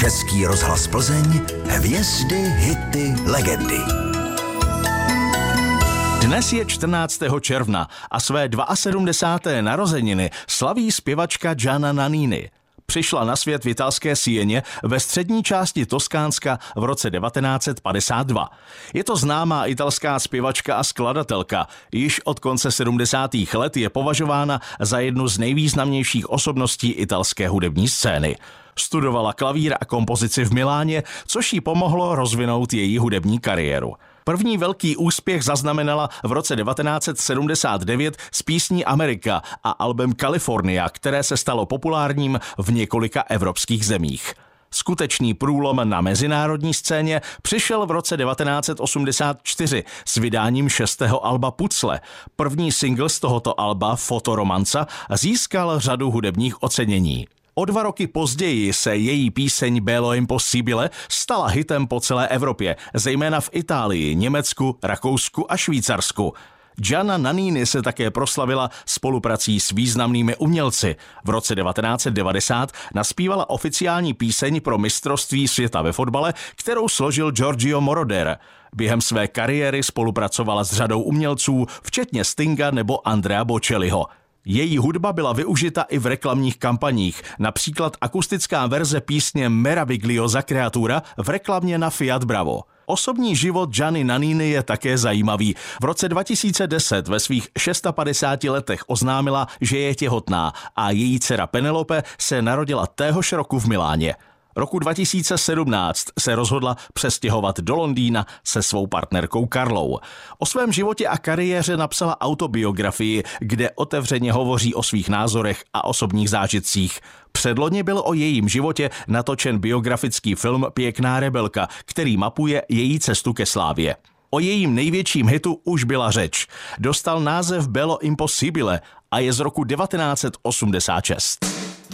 Český rozhlas Plzeň, hvězdy, hity, legendy. Dnes je 14. června a své 72. narozeniny slaví zpěvačka Gianna Nannini. Přišla na svět v italské Sieně ve střední části Toskánska v roce 1952. Je to známá italská zpěvačka a skladatelka. Již od konce 70. let je považována za jednu z nejvýznamnějších osobností italské hudební scény. Studovala klavír a kompozici v Miláně, což jí pomohlo rozvinout její hudební kariéru. První velký úspěch zaznamenala v roce 1979 s písní Amerika a albem California, které se stalo populárním v několika evropských zemích. Skutečný průlom na mezinárodní scéně přišel v roce 1984 s vydáním 6. alba Pucle. První singl z tohoto alba, Fotoromanza, získal řadu hudebních ocenění. O 2 roky později se její píseň Bello Impossibile stala hitem po celé Evropě, zejména v Itálii, Německu, Rakousku a Švýcarsku. Gianna Nannini se také proslavila spoluprací s významnými umělci. V roce 1990 naspívala oficiální píseň pro mistrovství světa ve fotbale, kterou složil Giorgio Moroder. Během své kariéry spolupracovala s řadou umělců, včetně Stinga nebo Andrea Bocelliho. Její hudba byla využita i v reklamních kampaních, například akustická verze písně Meravigliosa Creatura v reklamě na Fiat Bravo. Osobní život Gianny Nannini je také zajímavý. V roce 2010 ve svých 56 letech oznámila, že je těhotná a její dcera Penelope se narodila téhož roku v Miláně. Roku 2017 se rozhodla přestěhovat do Londýna se svou partnerkou Karlou. O svém životě a kariéře napsala autobiografii, kde otevřeně hovoří o svých názorech a osobních zážitcích. Předloni byl o jejím životě natočen biografický film Pěkná rebelka, který mapuje její cestu ke slávě. O jejím největším hitu už byla řeč. Dostal název Bello Impossibile a je z roku 1986.